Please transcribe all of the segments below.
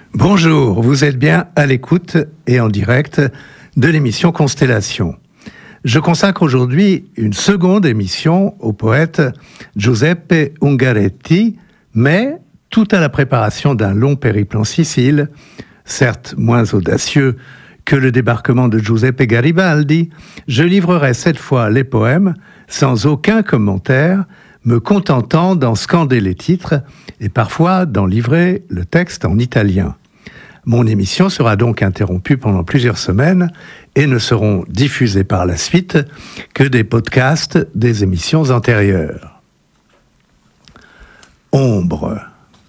Bonjour, vous êtes bien à l'écoute et en direct de l'émission Constellation. Je consacre aujourd'hui une seconde émission au poète Giuseppe Ungaretti, mais tout à la préparation d'un long périple en Sicile, certes moins audacieux que le débarquement de Giuseppe Garibaldi, je livrerai cette fois les poèmes sans aucun commentaire, me contentant d'en scander les titres et parfois d'en livrer le texte en italien. Mon émission sera donc interrompue pendant plusieurs semaines et ne seront diffusés par la suite que des podcasts des émissions antérieures. Ombre.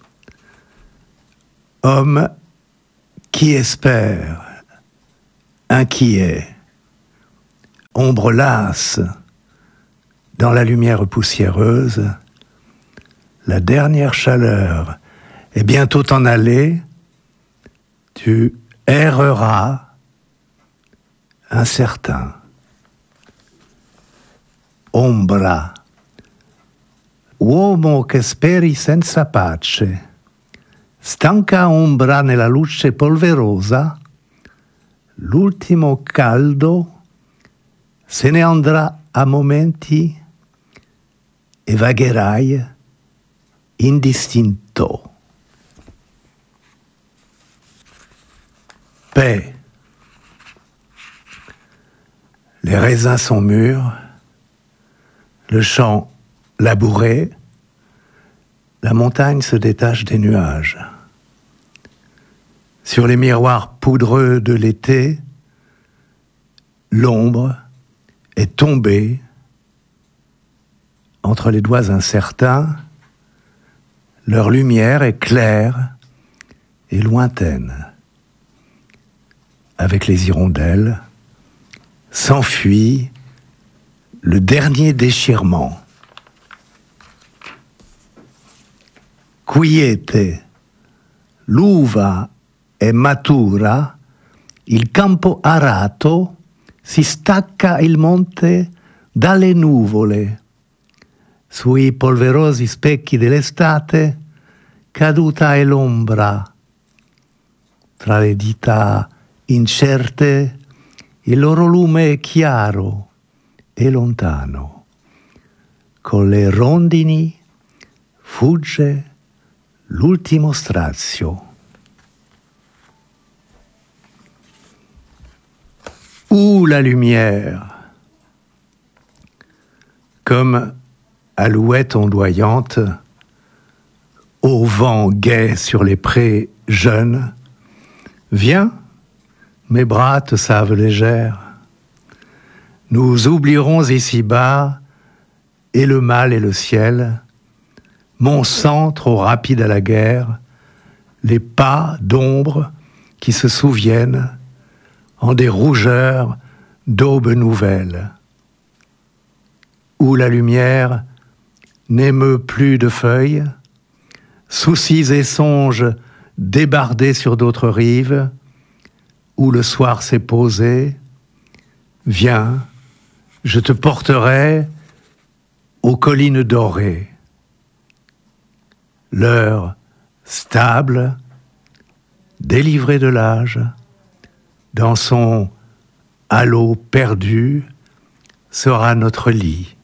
Homme qui espère, inquiet, ombre lasse, dans la lumière poussiéreuse, la dernière chaleur est bientôt en allée, tu erreras, incertain. Ombra, uomo che speri senza pace, stanca ombra nella luce polverosa, l'ultimo caldo se ne andrà a momenti e vagherai indistinto. Paix. Les raisins sont mûrs, le champ labouré, la montagne se détache des nuages. Sur les miroirs poudreux de l'été, l'ombre est tombée entre les doigts incertains, leur lumière est claire et lointaine. Avec les hirondelles, s'enfuit le dernier déchirement. Quiete, l'uva è matura, il campo arato, si stacca il monte dalle nuvole. Sui polverosi specchi dell'estate, caduta è l'ombra. Tra le dita incerte, il loro lume è chiaro e lontano. Con le rondini fugge l'ultimo strazio. Où la lumière, comme alouette ondoyante, au vent gai sur les prés jeunes, viens, mes bras te savent légère. Nous oublierons ici-bas et le mal et le ciel, mon sang trop rapide à la guerre, les pas d'ombre qui se souviennent en des rougeurs d'aube nouvelle, où la lumière n'émeut plus de feuilles, soucis et songes débardés sur d'autres rives, où le soir s'est posé, viens, je te porterai aux collines dorées. L'heure stable, délivrée de l'âge, dans son halo perdu, sera notre lit.